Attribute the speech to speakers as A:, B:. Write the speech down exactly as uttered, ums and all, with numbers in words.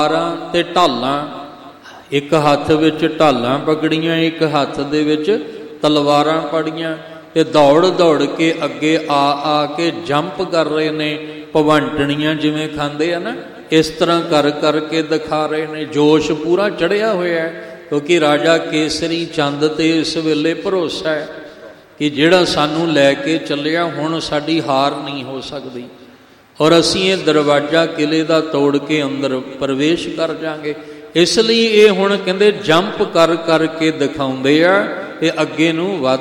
A: ਤੇ ਢਾਲਾਂ, ਇੱਕ ਹੱਥ ਵਿੱਚ ਢਾਲਾਂ ਪਕੜੀਆਂ, ਇੱਕ ਹੱਥ ਦੇ ਵਿੱਚ ਤਲਵਾਰਾਂ ਫੜੀਆਂ, ਤੇ ਦੌੜ ਦੌੜ ਕੇ ਅੱਗੇ ਆ ਆ ਕੇ ਜੰਪ ਕਰ ਰਹੇ ਨੇ। ਭਵੰਟਣੀਆਂ ਜਿਵੇਂ ਖਾਂਦੇ ਆ ਨਾ, ਇਸ ਤਰ੍ਹਾਂ ਕਰ ਕਰਕੇ ਦਿਖਾ ਰਹੇ ਨੇ। ਜੋਸ਼ ਪੂਰਾ ਚੜ੍ਹਿਆ ਹੋਇਆ ਹੈ, ਕਿਉਂਕਿ ਰਾਜਾ ਕੇਸਰੀ ਚੰਦ ਤੇ ਇਸ ਵੇਲੇ ਭਰੋਸਾ ਹੈ ਕਿ ਜਿਹੜਾ ਸਾਨੂੰ ਲੈ ਕੇ ਚੱਲਿਆ ਹੁਣ ਸਾਡੀ ਹਾਰ ਨਹੀਂ ਹੋ ਸਕਦੀ, ਔਰ ਅਸੀਂ ਇਹ ਦਰਵਾਜ਼ਾ ਕਿਲੇ ਦਾ ਤੋੜ ਕੇ ਅੰਦਰ ਪ੍ਰਵੇਸ਼ ਕਰ ਜਾਵਾਂਗੇ। ਇਸ ਲਈ ਇਹ ਹੁਣ ਕਹਿੰਦੇ ਜੰਪ ਕਰ ਕਰਕੇ ਦਿਖਾਉਂਦੇ ਆ, ਇਹ ਅੱਗੇ ਨੂੰ ਵੱਧ